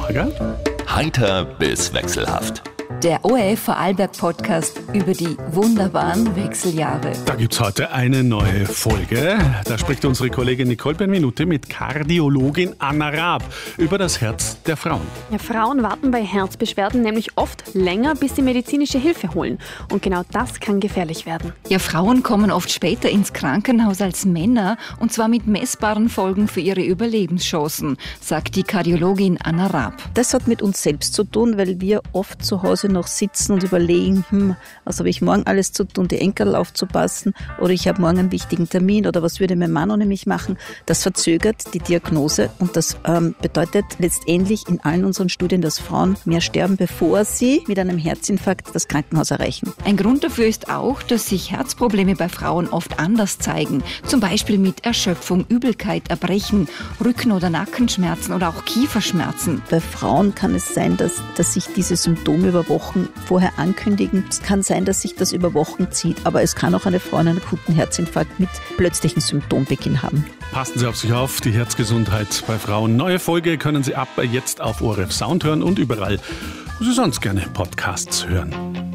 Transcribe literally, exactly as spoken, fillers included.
Orga. Heiter bis wechselhaft. Der O R F Vorarlberg-Podcast über die wunderbaren Wechseljahre. Da gibt's heute eine neue Folge. Da spricht unsere Kollegin Nicole Benvenuti mit Kardiologin Anna Raab über das Herz der Frauen. Ja, Frauen warten bei Herzbeschwerden nämlich oft länger, bis sie medizinische Hilfe holen. Und genau das kann gefährlich werden. Ja, Frauen kommen oft später ins Krankenhaus als Männer und zwar mit messbaren Folgen für ihre Überlebenschancen, sagt die Kardiologin Anna Raab. Das hat mit uns selbst zu tun, weil wir oft zu Hause noch sitzen und überlegen, hm, was habe ich morgen alles zu tun, die Enkel aufzupassen oder ich habe morgen einen wichtigen Termin oder was würde mein Mann ohne mich machen. Das verzögert die Diagnose und das ähm, bedeutet letztendlich in allen unseren Studien, dass Frauen mehr sterben, bevor sie mit einem Herzinfarkt das Krankenhaus erreichen. Ein Grund dafür ist auch, dass sich Herzprobleme bei Frauen oft anders zeigen. Zum Beispiel mit Erschöpfung, Übelkeit, Erbrechen, Rücken- oder Nackenschmerzen oder auch Kieferschmerzen. Bei Frauen kann es sein, dass, dass sich diese Symptome über Wochen vorher ankündigen. Es kann sein, dass sich das über Wochen zieht, aber es kann auch eine Frau einen akuten Herzinfarkt mit plötzlichem Symptombeginn haben. Passen Sie auf sich auf, die Herzgesundheit bei Frauen. Neue Folge können Sie ab jetzt auf O R F Sound hören und überall, wo Sie sonst gerne Podcasts hören.